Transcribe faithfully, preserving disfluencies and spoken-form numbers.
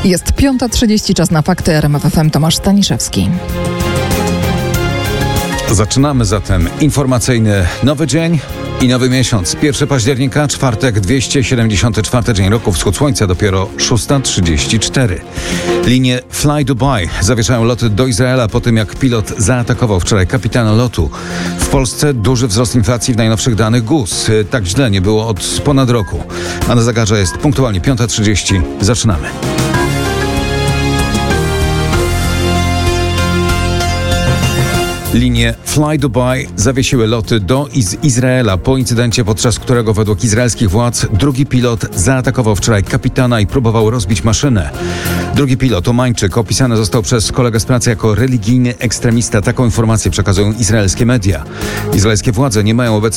Jest piąta trzydzieści, czas na fakty. R M F F M, Tomasz Staniszewski. Zaczynamy zatem informacyjny nowy dzień i nowy miesiąc. pierwszego października, czwartek, dwieście siedemdziesiąty czwarty dzień roku. Wschód słońca dopiero szósta trzydzieści cztery. Linie Fly Dubai zawieszają loty do Izraela po tym, jak pilot zaatakował wczoraj kapitana lotu. W Polsce duży wzrost inflacji w najnowszych danych G U S. Tak źle nie było od ponad roku. A na zegarze jest punktualnie piąta trzydzieści. Zaczynamy. Linie Fly Dubai zawiesiły loty do Iz- Izraela po incydencie, podczas którego według izraelskich władz drugi pilot zaatakował wczoraj kapitana i próbował rozbić maszynę. Drugi pilot, Omańczyk, opisany został przez kolegę z pracy jako religijny ekstremista. Taką informację przekazują izraelskie media. Izraelskie władze nie mają obecnie